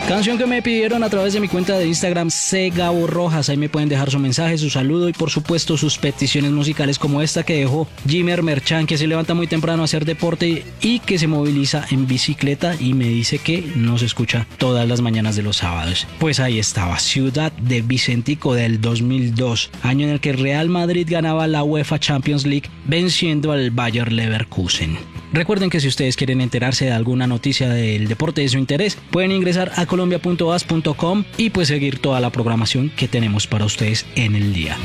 Canción que me pidieron a través de mi cuenta de Instagram, Gabo Rojas. Ahí me pueden dejar su mensaje, su saludo y por supuesto sus peticiones musicales, como esta que dejó Jimmer Merchan, que se levanta muy temprano a hacer deporte y que se moviliza en bicicleta y me dice que nos escucha todas las mañanas de los sábados. Pues ahí estaba, Ciudad de Vicentico del 2002, año en el que Real Madrid ganaba la UEFA Champions League venciendo al Bayer Leverkusen. Recuerden que si ustedes quieren enterarse de alguna noticia del deporte de su interés, pueden ingresar a colombia.as.com y pues seguir toda la programación que tenemos para ustedes en el día.